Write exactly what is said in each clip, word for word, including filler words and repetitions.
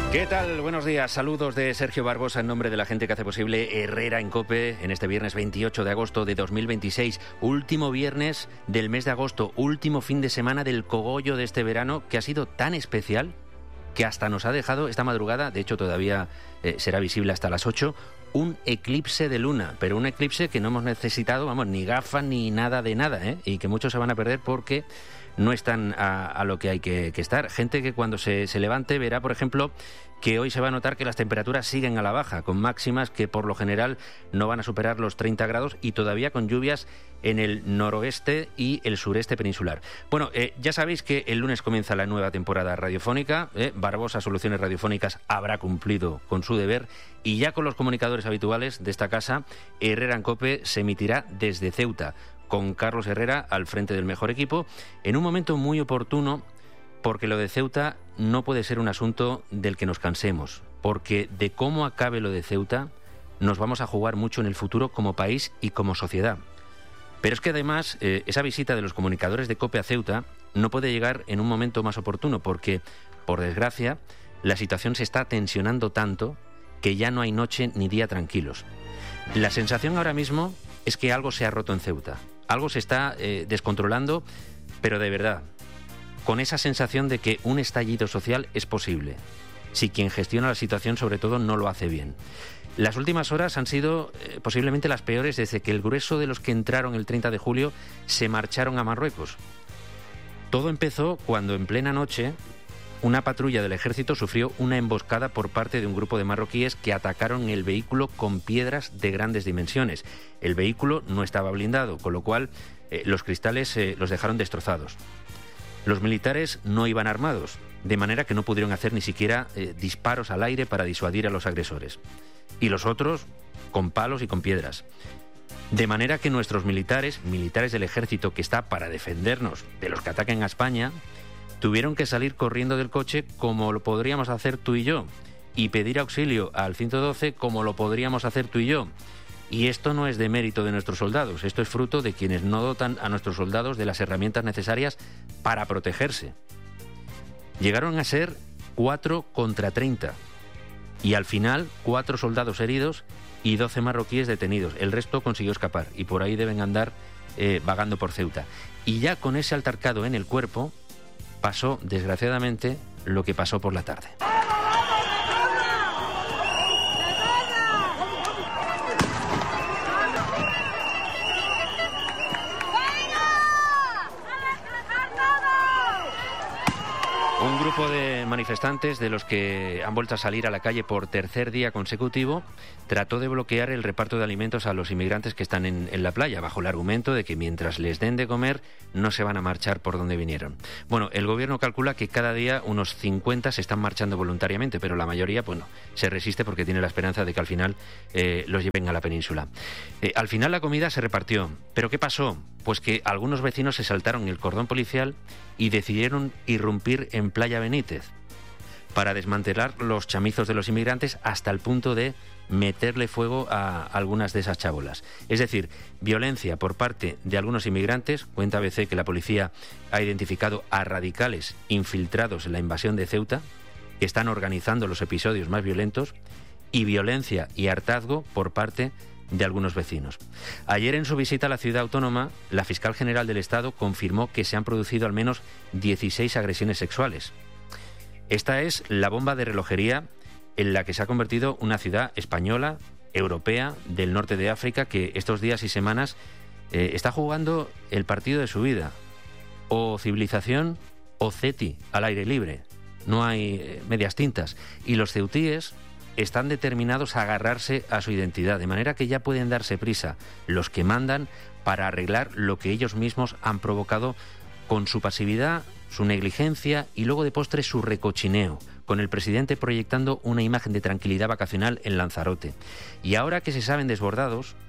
¿Qué tal? Buenos días. Saludos de Sergio Barbosa en nombre de la gente que hace posible Herrera en COPE en este viernes veintiocho de agosto de dos mil veintiséis. Último viernes del mes de agosto, último fin de semana del cogollo de este verano que ha sido tan especial que hasta nos ha dejado esta madrugada, de hecho todavía eh, será visible hasta las ocho, un eclipse de luna, pero un eclipse que no hemos necesitado, vamos, ni gafas ni nada de nada, ¿eh? Y que muchos se van a perder porque no están a, a lo que hay que, que estar. Gente que cuando se, se levante verá, por ejemplo, que hoy se va a notar que las temperaturas siguen a la baja, con máximas que por lo general no van a superar los treinta grados y todavía con lluvias en el noroeste y el sureste peninsular. Bueno, eh, ya sabéis que el lunes comienza la nueva temporada radiofónica. Eh, Barbosa Soluciones Radiofónicas habrá cumplido con su deber y ya con los comunicadores habituales de esta casa, Herrera en COPE se emitirá desde Ceuta, con Carlos Herrera al frente del mejor equipo, en un momento muy oportuno, porque lo de Ceuta no puede ser un asunto del que nos cansemos, porque de cómo acabe lo de Ceuta nos vamos a jugar mucho en el futuro como país y como sociedad. Pero es que además eh, esa visita de los comunicadores de COPE a Ceuta no puede llegar en un momento más oportuno, porque, por desgracia, la situación se está tensionando tanto que ya no hay noche ni día tranquilos. La sensación ahora mismo es que algo se ha roto en Ceuta. Algo se está eh, descontrolando, pero de verdad, con esa sensación de que un estallido social es posible, si quien gestiona la situación sobre todo no lo hace bien. Las últimas horas han sido eh, posiblemente las peores desde que el grueso de los que entraron el treinta de julio se marcharon a Marruecos. Todo empezó cuando en plena noche una patrulla del ejército sufrió una emboscada por parte de un grupo de marroquíes que atacaron el vehículo con piedras de grandes dimensiones. El vehículo no estaba blindado, con lo cual eh, los cristales eh, los dejaron destrozados. Los militares no iban armados, de manera que no pudieron hacer ni siquiera eh, disparos al aire para disuadir a los agresores. Y los otros, con palos y con piedras. De manera que nuestros militares, militares del ejército que está para defendernos de los que ataquen a España, tuvieron que salir corriendo del coche como lo podríamos hacer tú y yo, y pedir auxilio al ciento doce como lo podríamos hacer tú y yo. Y esto no es de mérito de nuestros soldados, esto es fruto de quienes no dotan a nuestros soldados de las herramientas necesarias para protegerse. Llegaron a ser cuatro contra treinta, y al final cuatro soldados heridos y doce marroquíes detenidos. El resto consiguió escapar, y por ahí deben andar eh, vagando por Ceuta. Y ya con ese altercado en el cuerpo, pasó, desgraciadamente, lo que pasó por la tarde. Un grupo de manifestantes, de los que han vuelto a salir a la calle por tercer día consecutivo, trató de bloquear el reparto de alimentos a los inmigrantes que están en, en la playa, bajo el argumento de que mientras les den de comer no se van a marchar por donde vinieron. Bueno, el gobierno calcula que cada día unos cincuenta se están marchando voluntariamente, pero la mayoría, bueno, se resiste porque tiene la esperanza de que al final eh, los lleven a la península. Eh, al final la comida se repartió, pero ¿qué pasó? Pues que algunos vecinos se saltaron el cordón policial y decidieron irrumpir en Playa Benítez para desmantelar los chamizos de los inmigrantes hasta el punto de meterle fuego a algunas de esas chabolas. Es decir, violencia por parte de algunos inmigrantes. Cuenta A B C que la policía ha identificado a radicales infiltrados en la invasión de Ceuta que están organizando los episodios más violentos, y violencia y hartazgo por parte de algunos vecinos. Ayer, en su visita a la ciudad autónoma, la fiscal general del Estado confirmó que se han producido al menos dieciséis agresiones sexuales. Esta es la bomba de relojería en la que se ha convertido una ciudad española, europea, del norte de África, que estos días y semanas eh, está jugando el partido de su vida. O civilización o ceti, al aire libre. No hay eh, medias tintas. Y los ceutíes están determinados a agarrarse a su identidad, de manera que ya pueden darse prisa los que mandan para arreglar lo que ellos mismos han provocado con su pasividad, su negligencia y luego de postre su recochineo, con el presidente proyectando una imagen de tranquilidad vacacional en Lanzarote. Y ahora que se saben desbordados,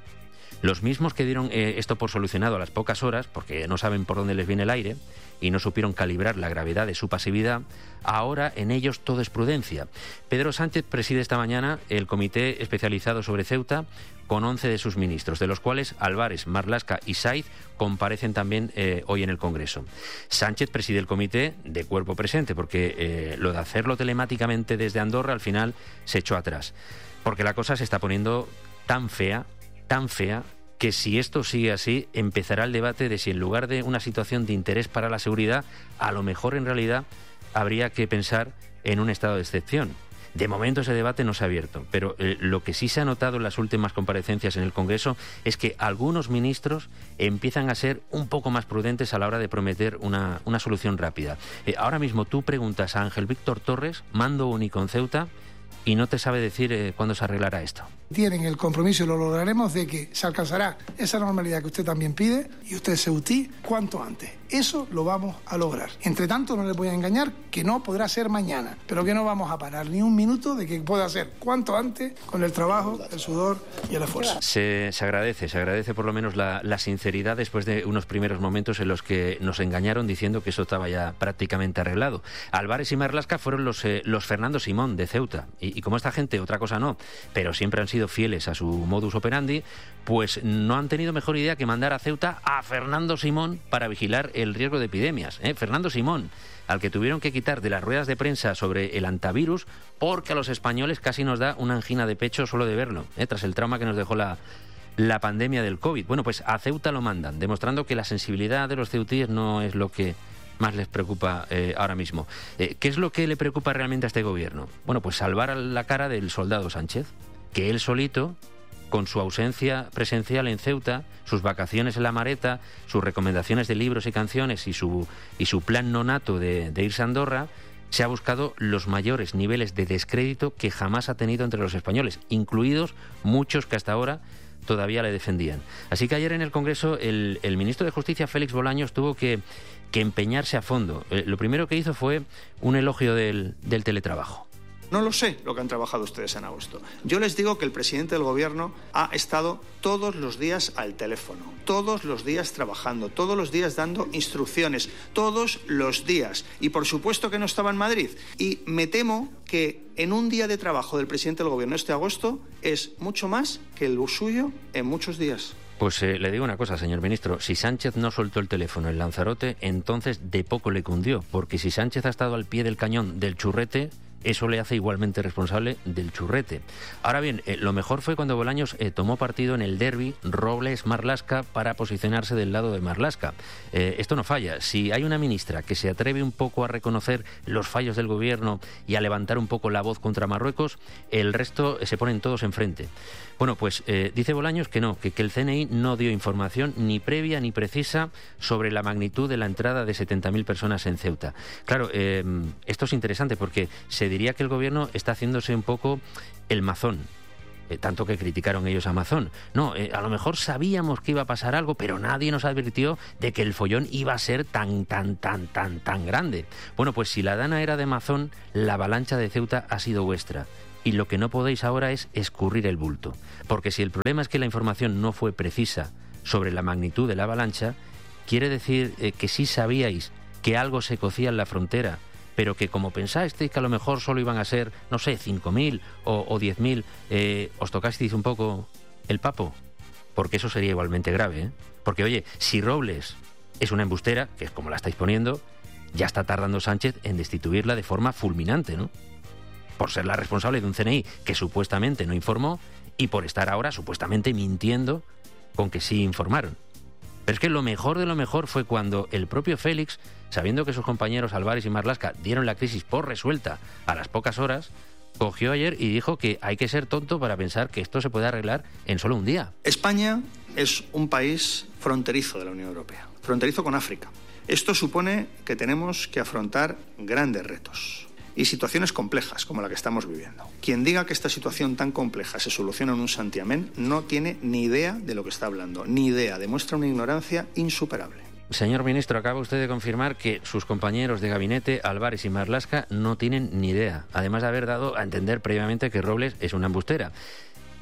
Los mismos que dieron eh, esto por solucionado a las pocas horas, porque no saben por dónde les viene el aire y no supieron calibrar la gravedad de su pasividad, ahora en ellos todo es prudencia. Pedro Sánchez preside esta mañana el comité especializado sobre Ceuta con once de sus ministros, de los cuales Álvarez, Marlaska y Saiz comparecen también eh, hoy en el Congreso. Sánchez preside el comité de cuerpo presente, porque eh, lo de hacerlo telemáticamente desde Andorra al final se echó atrás, porque la cosa se está poniendo tan fea, tan fea, que si esto sigue así, empezará el debate de si en lugar de una situación de interés para la seguridad, a lo mejor en realidad habría que pensar en un estado de excepción. De momento ese debate no se ha abierto, pero eh, lo que sí se ha notado en las últimas comparecencias en el Congreso es que algunos ministros empiezan a ser un poco más prudentes a la hora de prometer una, una solución rápida. Eh, ahora mismo tú preguntas a Ángel Víctor Torres, mando único en Ceuta, y no te sabe decir eh, cuándo se arreglará esto. Tienen el compromiso, y lo lograremos, de que se alcanzará esa normalidad que usted también pide y usted ceutí cuanto antes. Eso lo vamos a lograr. Entre tanto, no les voy a engañar que no podrá ser mañana, pero que no vamos a parar ni un minuto de que pueda ser cuanto antes con el trabajo, el sudor y el esfuerzo. Se, se agradece, se agradece por lo menos la, la sinceridad después de unos primeros momentos en los que nos engañaron diciendo que eso estaba ya prácticamente arreglado. Álvarez y Marlaska fueron los, eh, los Fernando Simón de Ceuta, y, y como esta gente otra cosa no, pero siempre han sido fieles a su modus operandi, pues no han tenido mejor idea que mandar a Ceuta a Fernando Simón para vigilar el riesgo de epidemias. ¿eh? Fernando Simón, al que tuvieron que quitar de las ruedas de prensa sobre el antivirus porque a los españoles casi nos da una angina de pecho solo de verlo, ¿eh? tras el trauma que nos dejó la, la pandemia del COVID. Bueno, pues a Ceuta lo mandan, demostrando que la sensibilidad de los ceutíes no es lo que más les preocupa eh, ahora mismo. Eh, ¿Qué es lo que le preocupa realmente a este gobierno? Bueno, pues salvar la cara del soldado Sánchez, que él solito, con su ausencia presencial en Ceuta, sus vacaciones en la Mareta, sus recomendaciones de libros y canciones y su, y su plan nonato de, de irse a Andorra, se ha buscado los mayores niveles de descrédito que jamás ha tenido entre los españoles, incluidos muchos que hasta ahora todavía le defendían. Así que ayer en el Congreso el, el ministro de Justicia, Félix Bolaños, tuvo que, que empeñarse a fondo. Eh, lo primero que hizo fue un elogio del, del teletrabajo. No lo sé lo que han trabajado ustedes en agosto. Yo les digo que el presidente del gobierno ha estado todos los días al teléfono, todos los días trabajando, todos los días dando instrucciones, todos los días. Y por supuesto que no estaba en Madrid. Y me temo que en un día de trabajo del presidente del gobierno este agosto es mucho más que el suyo en muchos días. Pues eh, le digo una cosa, señor ministro, si Sánchez no soltó el teléfono en Lanzarote, entonces de poco le cundió, porque si Sánchez ha estado al pie del cañón del churrete, eso le hace igualmente responsable del churrete. Ahora bien, eh, lo mejor fue cuando Bolaños eh, tomó partido en el derbi Robles-Marlaska para posicionarse del lado de Marlaska. Eh, esto no falla. Si hay una ministra que se atreve un poco a reconocer los fallos del gobierno y a levantar un poco la voz contra Marruecos, el resto eh, se ponen todos enfrente. Bueno, pues eh, dice Bolaños que no, que, que el C N I no dio información ni previa ni precisa sobre la magnitud de la entrada de setenta mil personas en Ceuta. Claro, eh, esto es interesante porque se diría que el gobierno está haciéndose un poco el mazón. Eh, tanto que criticaron ellos a Mazón. No, eh, a lo mejor sabíamos que iba a pasar algo, pero nadie nos advirtió de que el follón iba a ser tan, tan, tan, tan, tan grande. Bueno, pues si la dana era de Mazón, la avalancha de Ceuta ha sido vuestra. Y lo que no podéis ahora es escurrir el bulto. Porque si el problema es que la información no fue precisa sobre la magnitud de la avalancha, quiere decir eh, que sí sabíais que algo se cocía en la frontera, pero que como pensasteis que a lo mejor solo iban a ser, no sé, cinco mil o, o diez mil, eh, os tocasteis un poco el papo. Porque eso sería igualmente grave, ¿eh? Porque, oye, si Robles es una embustera, que es como la estáis poniendo, ya está tardando Sánchez en destituirla de forma fulminante, ¿no? Por ser la responsable de un C N I que supuestamente no informó y por estar ahora supuestamente mintiendo con que sí informaron. Pero es que lo mejor de lo mejor fue cuando el propio Félix, sabiendo que sus compañeros Álvarez y Marlaska dieron la crisis por resuelta a las pocas horas, cogió ayer y dijo que hay que ser tonto para pensar que esto se puede arreglar en solo un día. España es un país fronterizo de la Unión Europea, fronterizo con África. Esto supone que tenemos que afrontar grandes retos y situaciones complejas como la que estamos viviendo. Quien diga que esta situación tan compleja se soluciona en un santiamén no tiene ni idea de lo que está hablando, ni idea, demuestra una ignorancia insuperable. Señor ministro, acaba usted de confirmar que sus compañeros de gabinete, Álvarez y Marlaska, no tienen ni idea, además de haber dado a entender previamente que Robles es una embustera.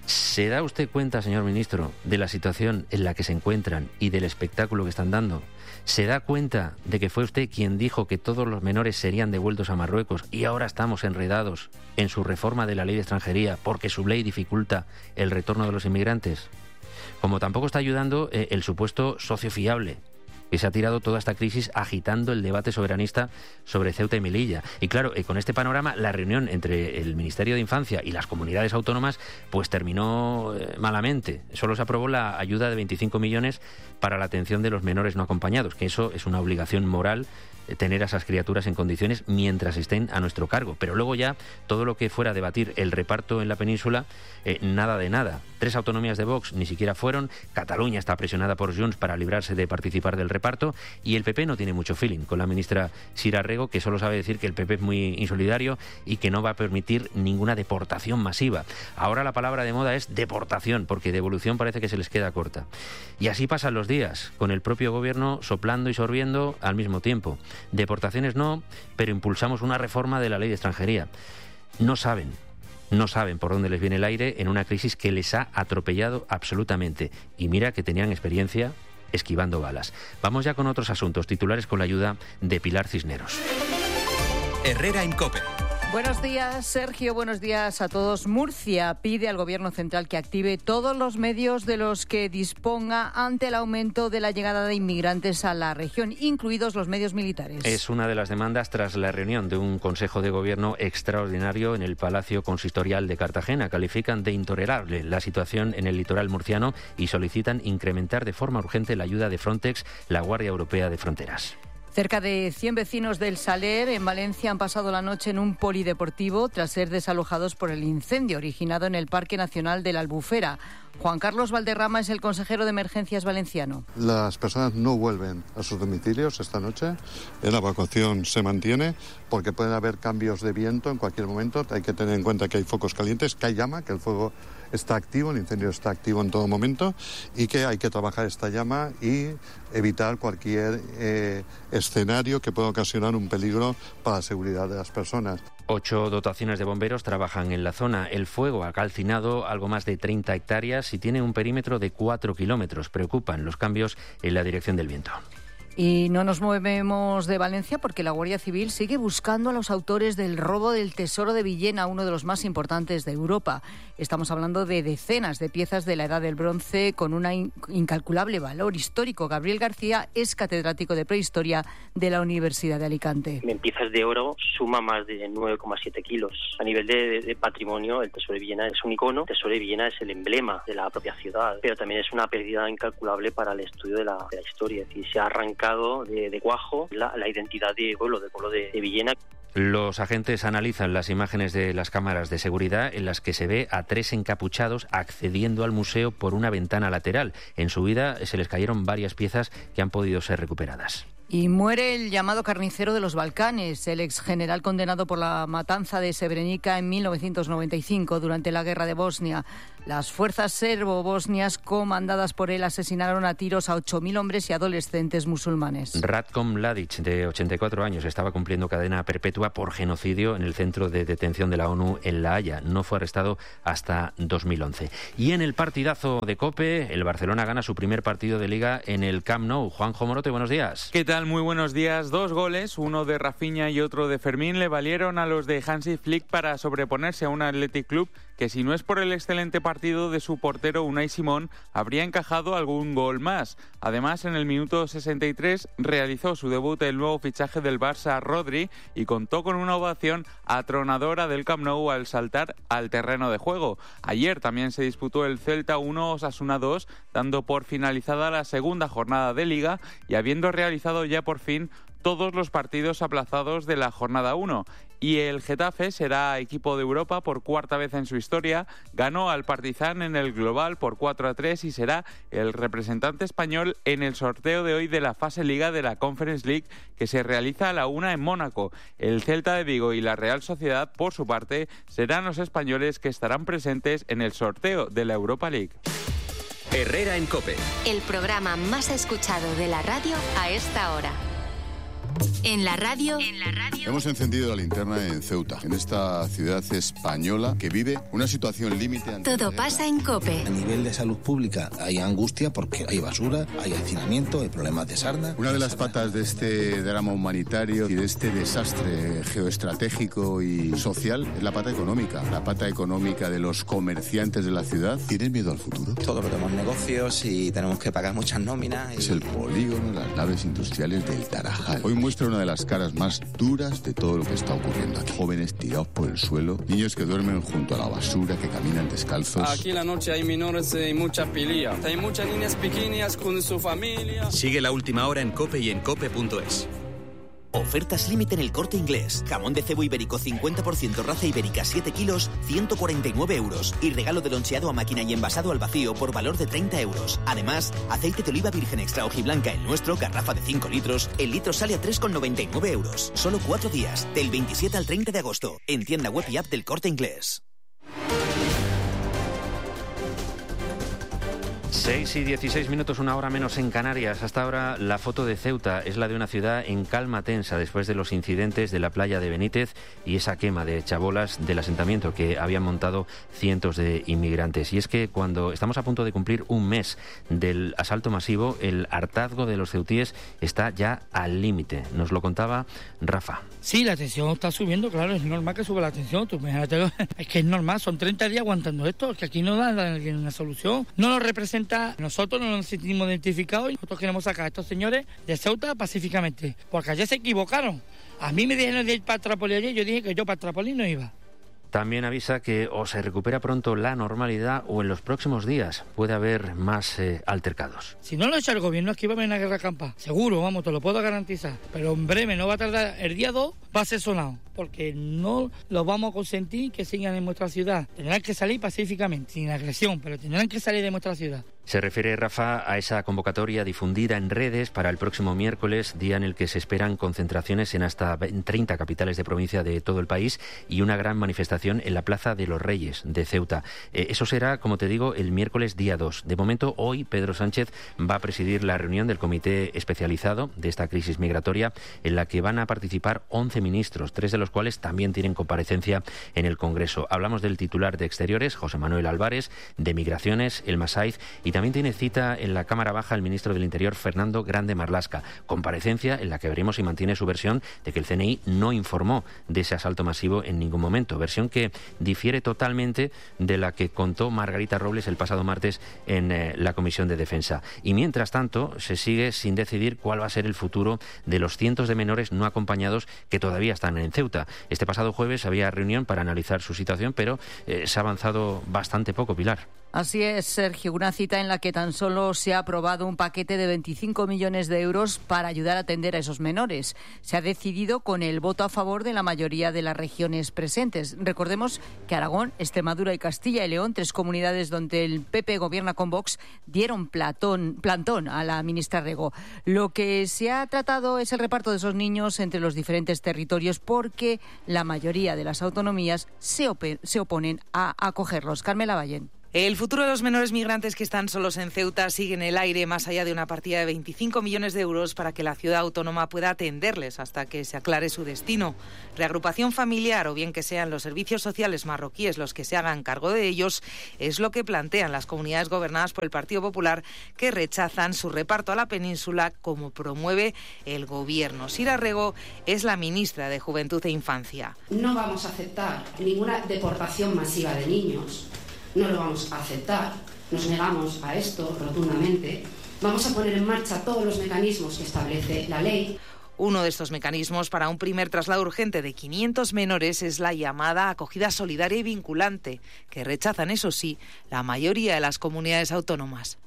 ¿Se da usted cuenta, señor ministro, de la situación en la que se encuentran y del espectáculo que están dando? ¿Se da cuenta de que fue usted quien dijo que todos los menores serían devueltos a Marruecos y ahora estamos enredados en su reforma de la ley de extranjería porque su ley dificulta el retorno de los inmigrantes? Como tampoco está ayudando eh, el supuesto socio fiable, que se ha tirado toda esta crisis agitando el debate soberanista sobre Ceuta y Melilla. Y claro, eh, con este panorama, la reunión entre el Ministerio de Infancia y las comunidades autónomas pues terminó eh, malamente. Solo se aprobó la ayuda de veinticinco millones para la atención de los menores no acompañados, que eso es una obligación moral, eh, tener a esas criaturas en condiciones mientras estén a nuestro cargo. Pero luego ya, todo lo que fuera a debatir el reparto en la península, eh, nada de nada. Tres autonomías de Vox ni siquiera fueron, Cataluña está presionada por Junts para librarse de participar del reparto y el P P no tiene mucho feeling con la ministra Sira Rego, que solo sabe decir que el P P es muy insolidario y que no va a permitir ninguna deportación masiva. Ahora la palabra de moda es deportación, porque devolución parece que se les queda corta. Y así pasan los días, con el propio gobierno soplando y sorbiendo al mismo tiempo. Deportaciones no, pero impulsamos una reforma de la ley de extranjería. No saben. No saben por dónde les viene el aire en una crisis que les ha atropellado absolutamente. Y mira que tenían experiencia esquivando balas. Vamos ya con otros asuntos, titulares con la ayuda de Pilar Cisneros. Herrera en COPE. Buenos días, Sergio. Buenos días a todos. Murcia pide al Gobierno central que active todos los medios de los que disponga ante el aumento de la llegada de inmigrantes a la región, incluidos los medios militares. Es una de las demandas tras la reunión de un Consejo de Gobierno extraordinario en el Palacio Consistorial de Cartagena. Califican de intolerable la situación en el litoral murciano y solicitan incrementar de forma urgente la ayuda de Frontex, la Guardia Europea de Fronteras. Cerca de cien vecinos del Saler, en Valencia, han pasado la noche en un polideportivo tras ser desalojados por el incendio originado en el Parque Nacional de la Albufera. Juan Carlos Valderrama es el consejero de Emergencias valenciano. Las personas no vuelven a sus domicilios esta noche. La evacuación se mantiene porque pueden haber cambios de viento en cualquier momento. Hay que tener en cuenta que hay focos calientes, que hay llama, que el fuego está activo, el incendio está activo en todo momento y que hay que trabajar esta llama y evitar cualquier eh, escenario que pueda ocasionar un peligro para la seguridad de las personas. Ocho dotaciones de bomberos trabajan en la zona. El fuego ha calcinado algo más de treinta hectáreas y tiene un perímetro de cuatro kilómetros. Preocupan los cambios en la dirección del viento. Y no nos movemos de Valencia porque la Guardia Civil sigue buscando a los autores del robo del Tesoro de Villena, uno de los más importantes de Europa. Estamos hablando de decenas de piezas de la Edad del Bronce con un incalculable valor histórico. Gabriel García es catedrático de Prehistoria de la Universidad de Alicante. En piezas de oro suma más de nueve coma siete kilos. A nivel de, de, de patrimonio, el Tesoro de Villena es un icono. El Tesoro de Villena es el emblema de la propia ciudad, pero también es una pérdida incalculable para el estudio de la, de la historia. Es decir, se ha arrancado De, de cuajo la, la identidad de pueblo, del pueblo de, de Villena. Los agentes analizan las imágenes de las cámaras de seguridad en las que se ve a tres encapuchados accediendo al museo por una ventana lateral. En su huida se les cayeron varias piezas que han podido ser recuperadas. Y muere el llamado carnicero de los Balcanes, el ex general condenado por la matanza de Srebrenica en mil novecientos noventa y cinco durante la guerra de Bosnia. Las fuerzas serbo-bosnias comandadas por él asesinaron a tiros a ocho mil hombres y adolescentes musulmanes. Ratko Mladic, de ochenta y cuatro años, estaba cumpliendo cadena perpetua por genocidio en el centro de detención de la ONU en La Haya. No fue arrestado hasta dos mil once. Y en el partidazo de COPE, el Barcelona gana su primer partido de Liga en el Camp Nou. Juanjo Morote, buenos días. ¿Qué tal? Muy buenos días. Dos goles, uno de Rafinha y otro de Fermín, le valieron a los de Hansi Flick para sobreponerse a un Athletic Club que, si no es por el excelente partido de su portero Unai Simón, habría encajado algún gol más. Además, en el minuto sesenta y tres realizó su debut el nuevo fichaje del Barça, Rodri, y contó con una ovación atronadora del Camp Nou al saltar al terreno de juego. Ayer también se disputó el Celta uno Osasuna dos, dando por finalizada la segunda jornada de Liga y habiendo realizado ya por fin todos los partidos aplazados de la jornada uno. Y el Getafe será equipo de Europa por cuarta vez en su historia, ganó al Partizan en el global por cuatro a tres y será el representante español en el sorteo de hoy de la fase Liga de la Conference League, que se realiza a la una en Mónaco. El Celta de Vigo y la Real Sociedad, por su parte, serán los españoles que estarán presentes en el sorteo de la Europa League. Herrera en COPE. El programa más escuchado de la radio a esta hora. En la radio, en la radio. Hemos encendido la linterna en Ceuta, en esta ciudad española que vive una situación límite. Todo pasa en COPE. A nivel de salud pública hay angustia porque hay basura, hay hacinamiento, hay problemas de sarna. Una de las patas de este drama humanitario y de este desastre geoestratégico y social es la pata económica. La pata económica de los comerciantes de la ciudad. ¿Tienen miedo al futuro? Todos tenemos negocios y tenemos que pagar muchas nóminas. Y... Es el polígono, las naves industriales del Tarajal. Hoy muestra una de las caras más duras de todo lo que está ocurriendo aquí. Jóvenes tirados por el suelo, niños que duermen junto a la basura, que caminan descalzos. Aquí en la noche hay menores y mucha pelea. Hay muchas niñas pequeñas con su familia. Sigue La Última Hora en COPE y en cope punto es. Ofertas límite en El Corte Inglés. Jamón de cebo ibérico cincuenta por ciento raza ibérica siete kilos, ciento cuarenta y nueve euros. Y regalo de loncheado a máquina y envasado al vacío por valor de treinta euros. Además, aceite de oliva virgen extra hojiblanca el nuestro, garrafa de cinco litros. El litro sale a tres con noventa y nueve euros. Solo cuatro días, del veintisiete al treinta de agosto. En tienda web y app del Corte Inglés. seis y dieciséis minutos, una hora menos en Canarias. Hasta ahora la foto de Ceuta es la de una ciudad en calma tensa después de los incidentes de la playa de Benítez y esa quema de chabolas del asentamiento que habían montado cientos de inmigrantes. Y es que cuando estamos a punto de cumplir un mes del asalto masivo, el hartazgo de los ceutíes está ya al límite. Nos lo contaba Rafa. Sí, la tensión está subiendo, claro, es normal que suba la tensión. Tú imagínate, es que es normal, son treinta días aguantando esto, que aquí no da una solución. No lo representa, nosotros no nos sentimos identificados y nosotros queremos sacar a estos señores de Ceuta pacíficamente, porque ayer se equivocaron. A mí me dijeron de ir para Trápoli ayer, yo dije que yo para Trápoli no iba. También avisa que o se recupera pronto la normalidad o en los próximos días puede haber más eh, altercados. Si no lo echa el gobierno, aquí va a haber una guerra campa. Seguro, vamos, te lo puedo garantizar. Pero en breve, no va a tardar, el día dos va a ser sonado. Porque no lo vamos a consentir que sigan en nuestra ciudad. Tendrán que salir pacíficamente, sin agresión, pero tendrán que salir de nuestra ciudad. Se refiere, Rafa, a esa convocatoria difundida en redes para el próximo miércoles, día en el que se esperan concentraciones en hasta treinta capitales de provincia de todo el país y una gran manifestación en la Plaza de los Reyes de Ceuta. Eh, eso será, como te digo, el miércoles día dos. De momento, hoy Pedro Sánchez va a presidir la reunión del comité especializado de esta crisis migratoria, en la que van a participar once ministros, tres de los cuales también tienen comparecencia en el Congreso. Hablamos del titular de Exteriores, José Manuel Álvarez, de Migraciones, Elma Saiz, y también tiene cita en la Cámara Baja el ministro del Interior, Fernando Grande Marlaska. Comparecencia en la que veremos si mantiene su versión de que el C N I no informó de ese asalto masivo en ningún momento. Versión que difiere totalmente de la que contó Margarita Robles el pasado martes en eh, la Comisión de Defensa. Y mientras tanto, se sigue sin decidir cuál va a ser el futuro de los cientos de menores no acompañados que todavía están en Ceuta. Este pasado jueves había reunión para analizar su situación, pero eh, se ha avanzado bastante poco, Pilar. Así es, Sergio, una cita en la que tan solo se ha aprobado un paquete de veinticinco millones de euros para ayudar a atender a esos menores. Se ha decidido con el voto a favor de la mayoría de las regiones presentes. Recordemos que Aragón, Extremadura y Castilla y León, tres comunidades donde el P P gobierna con Vox, dieron platón, plantón a la ministra Rego. Lo que se ha tratado es el reparto de esos niños entre los diferentes territorios porque la mayoría de las autonomías se, op- se oponen a acogerlos. Carmela Ballén. El futuro de los menores migrantes que están solos en Ceuta sigue en el aire, más allá de una partida de veinticinco millones de euros para que la ciudad autónoma pueda atenderles hasta que se aclare su destino. Reagrupación familiar o bien que sean los servicios sociales marroquíes los que se hagan cargo de ellos es lo que plantean las comunidades gobernadas por el Partido Popular, que rechazan su reparto a la península como promueve el gobierno. Sira Rego es la ministra de Juventud e Infancia. No vamos a aceptar ninguna deportación masiva de niños. No lo vamos a aceptar, nos negamos a esto rotundamente. Vamos a poner en marcha todos los mecanismos que establece la ley. Uno de estos mecanismos para un primer traslado urgente de quinientos menores es la llamada acogida solidaria y vinculante, que rechazan, eso sí, la mayoría de las comunidades autónomas.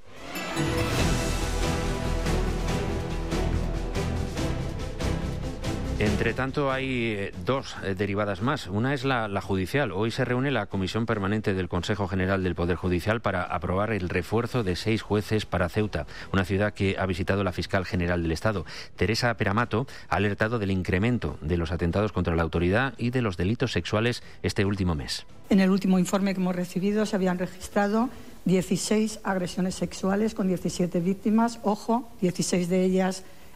Entre tanto, hay dos derivadas más. Una es la, la judicial. Hoy se reúne la Comisión Permanente del Consejo General del Poder Judicial para aprobar el refuerzo de seis jueces para Ceuta, una ciudad que ha visitado la fiscal general del Estado. Teresa Peramato ha alertado del incremento de los atentados contra la autoridad y de los delitos sexuales este último mes. En el último informe que hemos recibido se habían registrado dieciséis agresiones sexuales con diecisiete víctimas. Ojo, dieciséis de ellas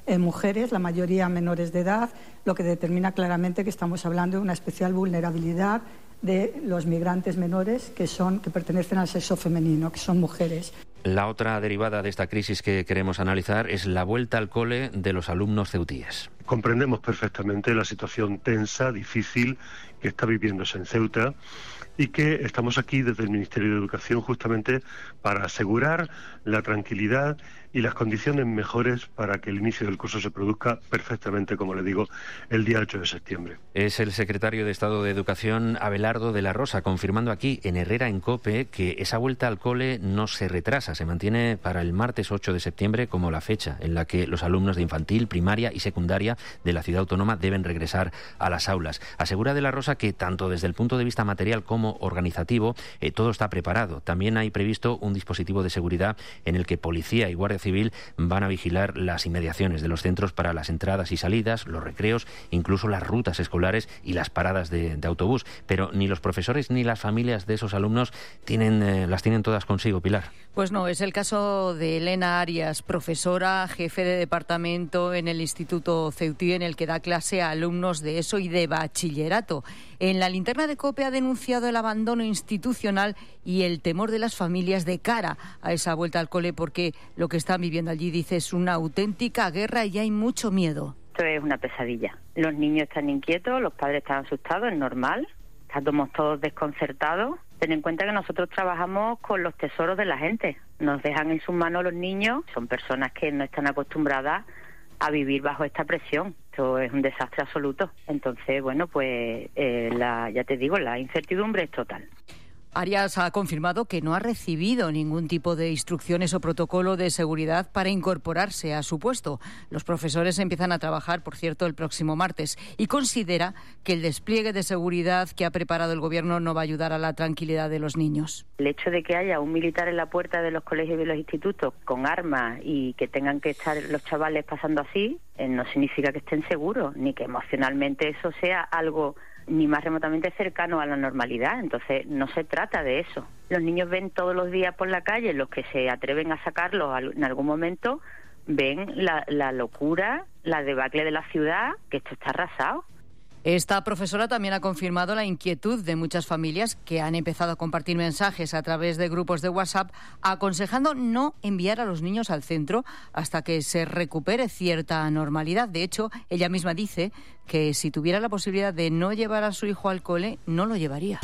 eh, mujeres, la mayoría menores de edad, lo que determina claramente que estamos hablando de una especial vulnerabilidad de los migrantes menores que son que pertenecen al sexo femenino, que son mujeres. La otra derivada de esta crisis que queremos analizar es la vuelta al cole de los alumnos ceutíes. Comprendemos perfectamente la situación tensa, difícil que está viviéndose en Ceuta y que estamos aquí desde el Ministerio de Educación justamente para asegurar la tranquilidad y las condiciones mejores para que el inicio del curso se produzca perfectamente, como le digo, el día ocho de septiembre. Es el secretario de Estado de Educación, Abelardo de la Rosa, confirmando aquí en Herrera en COPE que esa vuelta al cole no se retrasa, se mantiene para el martes ocho de septiembre como la fecha en la que los alumnos de infantil, primaria y secundaria de la ciudad autónoma deben regresar a las aulas. Asegura de la Rosa que tanto desde el punto de vista material como organizativo eh, todo está preparado. También hay previsto un dispositivo de seguridad en el que policía y guardia civil van a vigilar las inmediaciones de los centros para las entradas y salidas, los recreos, incluso las rutas escolares y las paradas de, de autobús. Pero ni los profesores ni las familias de esos alumnos tienen, eh, las tienen todas consigo, Pilar. Pues no, es el caso de Elena Arias, profesora, jefe de departamento en el Instituto Ceutí, en el que da clase a alumnos de ESO y de bachillerato. En la linterna de COPE ha denunciado el abandono institucional y el temor de las familias de cara a esa vuelta al cole, porque lo que están viviendo allí, dice, es una auténtica guerra y hay mucho miedo. Esto es una pesadilla. Los niños están inquietos, los padres están asustados, es normal. Estamos todos desconcertados. Ten en cuenta que nosotros trabajamos con los tesoros de la gente. Nos dejan en sus manos los niños. Son personas que no están acostumbradas a vivir bajo esta presión. Esto es un desastre absoluto. Entonces, bueno, pues eh, la, ya te digo, la incertidumbre es total. Arias ha confirmado que no ha recibido ningún tipo de instrucciones o protocolo de seguridad para incorporarse a su puesto. Los profesores empiezan a trabajar, por cierto, el próximo martes y considera que el despliegue de seguridad que ha preparado el Gobierno no va a ayudar a la tranquilidad de los niños. El hecho de que haya un militar en la puerta de los colegios y de los institutos con armas y que tengan que estar los chavales pasando así, eh, no significa que estén seguros, ni que emocionalmente eso sea algo ni más remotamente cercano a la normalidad. Entonces no se trata de eso. Los niños ven todos los días por la calle, los que se atreven a sacarlos en algún momento ven la, la locura, la debacle de la ciudad, que esto está arrasado. Esta profesora también ha confirmado la inquietud de muchas familias que han empezado a compartir mensajes a través de grupos de WhatsApp aconsejando no enviar a los niños al centro hasta que se recupere cierta normalidad. De hecho, ella misma dice que si tuviera la posibilidad de no llevar a su hijo al cole, no lo llevaría.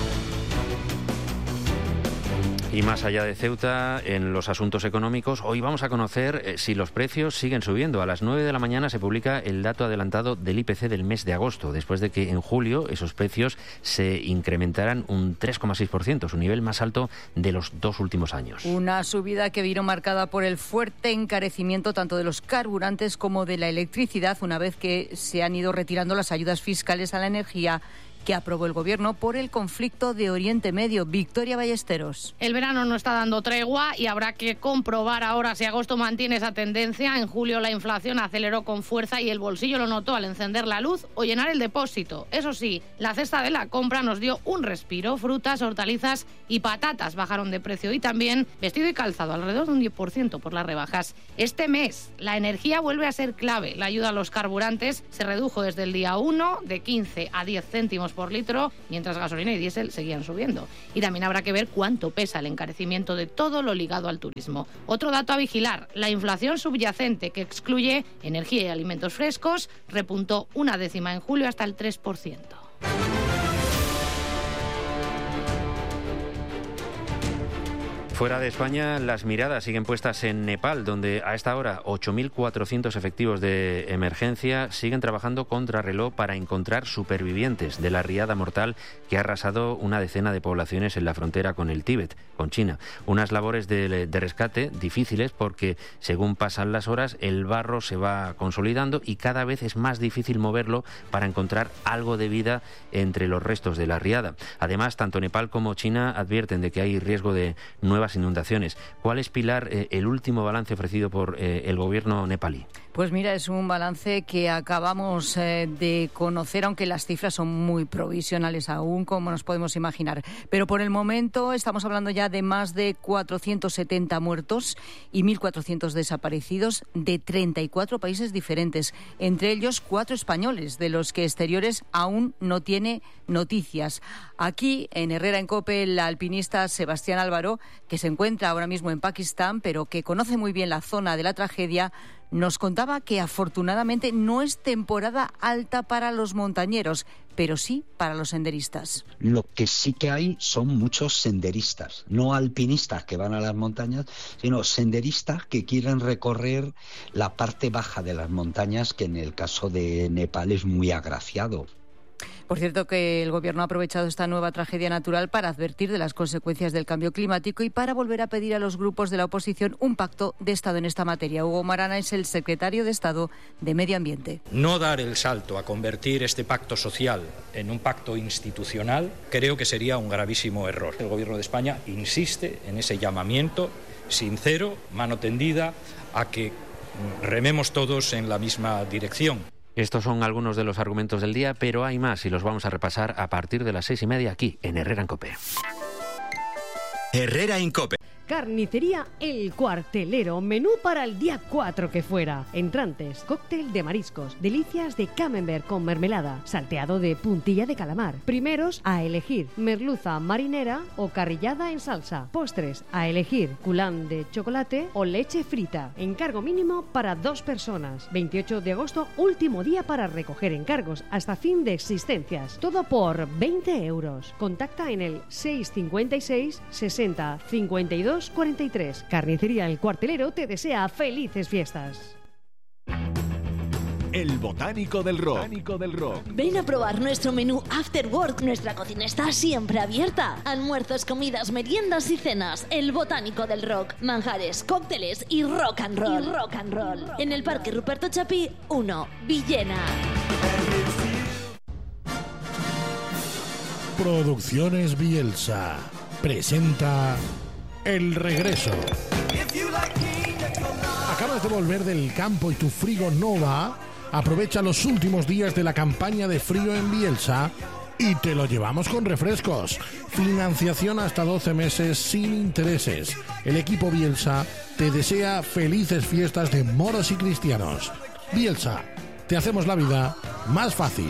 Y más allá de Ceuta, en los asuntos económicos, hoy vamos a conocer eh, si los precios siguen subiendo. A las nueve de la mañana se publica el dato adelantado del I P C del mes de agosto, después de que en julio esos precios se incrementaran un tres coma seis por ciento, su nivel más alto de los dos últimos años. Una subida que vino marcada por el fuerte encarecimiento tanto de los carburantes como de la electricidad, una vez que se han ido retirando las ayudas fiscales a la energía que aprobó el Gobierno por el conflicto de Oriente Medio. Victoria Ballesteros. El verano no está dando tregua y habrá que comprobar ahora si agosto mantiene esa tendencia. En julio la inflación aceleró con fuerza y el bolsillo lo notó al encender la luz o llenar el depósito. Eso sí, la cesta de la compra nos dio un respiro. Frutas, hortalizas y patatas bajaron de precio y también vestido y calzado, alrededor de un diez por ciento por las rebajas. Este mes la energía vuelve a ser clave. La ayuda a los carburantes se redujo desde el día uno de quince a diez céntimos por litro, mientras gasolina y diésel seguían subiendo. Y también habrá que ver cuánto pesa el encarecimiento de todo lo ligado al turismo. Otro dato a vigilar, la inflación subyacente, que excluye energía y alimentos frescos, repuntó una décima en julio hasta el tres por ciento. Fuera de España, las miradas siguen puestas en Nepal, donde a esta hora ocho mil cuatrocientos efectivos de emergencia siguen trabajando contra reloj para encontrar supervivientes de la riada mortal que ha arrasado una decena de poblaciones en la frontera con el Tíbet, con China. Unas labores de, de rescate difíciles porque, según pasan las horas, el barro se va consolidando y cada vez es más difícil moverlo para encontrar algo de vida entre los restos de la riada. Además, tanto Nepal como China advierten de que hay riesgo de nuevas las inundaciones. ¿Cuál es, Pilar, eh, el último balance ofrecido por eh, el gobierno nepalí? Pues mira, es un balance que acabamos eh, de conocer, aunque las cifras son muy provisionales aún, como nos podemos imaginar. Pero por el momento estamos hablando ya de más de cuatrocientos setenta muertos y mil cuatrocientos desaparecidos de treinta y cuatro países diferentes, entre ellos cuatro españoles, de los que Exteriores aún no tiene noticias. Aquí, en Herrera en COPE, el alpinista Sebastián Álvaro, que se encuentra ahora mismo en Pakistán, pero que conoce muy bien la zona de la tragedia, nos contaba que afortunadamente no es temporada alta para los montañeros, pero sí para los senderistas. Lo que sí que hay son muchos senderistas, no alpinistas que van a las montañas, sino senderistas que quieren recorrer la parte baja de las montañas, que en el caso de Nepal es muy agraciado. Por cierto, que el Gobierno ha aprovechado esta nueva tragedia natural para advertir de las consecuencias del cambio climático y para volver a pedir a los grupos de la oposición un pacto de Estado en esta materia. Hugo Marana es el secretario de Estado de Medio Ambiente. No dar el salto a convertir este pacto social en un pacto institucional creo que sería un gravísimo error. El Gobierno de España insiste en ese llamamiento sincero, mano tendida, a que rememos todos en la misma dirección. Estos son algunos de los argumentos del día, pero hay más y los vamos a repasar a partir de las seis y media aquí en Herrera en COPE. Herrera en COPE. Carnicería El Cuartelero, menú para el día cuatro que fuera. Entrantes, cóctel de mariscos, delicias de camembert con mermelada, salteado de puntilla de calamar. Primeros a elegir, merluza marinera o carrillada en salsa. Postres a elegir, culán de chocolate o leche frita. Encargo mínimo para dos personas. veintiocho de agosto, último día para recoger encargos hasta fin de existencias. Todo por veinte euros. Contacta en el seis cincuenta y seis sesenta cincuenta y dos cuarenta y tres. Carnicería El Cuartelero te desea felices fiestas. El Botánico del Rock. Botánico del Rock. Ven a probar nuestro menú After Work. Nuestra cocina está siempre abierta. Almuerzos, comidas, meriendas y cenas. El Botánico del Rock. Manjares, cócteles y rock and roll. Y rock and roll. En el Parque Ruperto Chapí uno, Villena. Producciones Bielsa presenta El Regreso. ¿Acabas de volver del campo y tu frigo no va? Aprovecha los últimos días de la campaña de frío en Bielsa y te lo llevamos con refrescos. Financiación hasta doce meses sin intereses. El equipo Bielsa te desea felices fiestas de moros y cristianos. Bielsa, te hacemos la vida más fácil.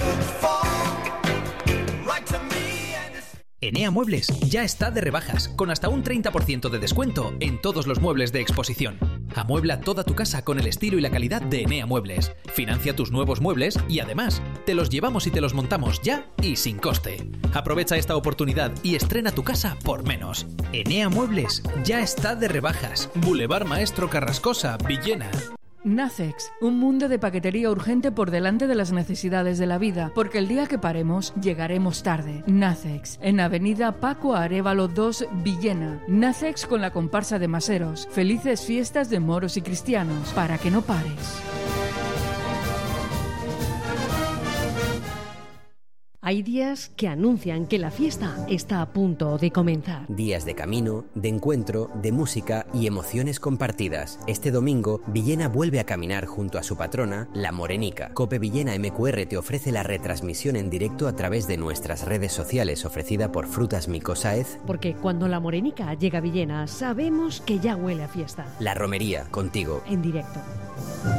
Enea Muebles ya está de rebajas, con hasta un treinta por ciento de descuento en todos los muebles de exposición. Amuebla toda tu casa con el estilo y la calidad de Enea Muebles. Financia tus nuevos muebles y además te los llevamos y te los montamos ya y sin coste. Aprovecha esta oportunidad y estrena tu casa por menos. Enea Muebles ya está de rebajas. Boulevard Maestro Carrascosa, Villena. Nacex, un mundo de paquetería urgente por delante de las necesidades de la vida, porque el día que paremos, llegaremos tarde. Nacex, en Avenida Paco Arévalo dos, Villena. Nacex con la comparsa de maseros. Felices fiestas de moros y cristianos, para que no pares. Hay días que anuncian que la fiesta está a punto de comenzar. Días de camino, de encuentro, de música y emociones compartidas. Este domingo, Villena vuelve a caminar junto a su patrona, la Morenica. COPE Villena M Q R te ofrece la retransmisión en directo a través de nuestras redes sociales, ofrecida por Frutas Mico Sáez. Porque cuando la Morenica llega a Villena, sabemos que ya huele a fiesta. La Romería, contigo. En directo.